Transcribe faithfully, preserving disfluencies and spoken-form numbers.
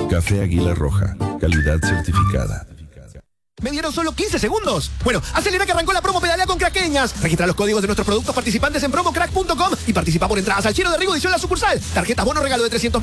Café Águila Roja, calidad certificada. ¡Me dieron solo quince segundos! Bueno, acelera que arrancó la promo Pedalea con Craqueñas. Registra los códigos de nuestros productos participantes en promocrack punto com y participa por entradas al Chino de Rigo Edición La Sucursal. Tarjetas bono regalo de trescientos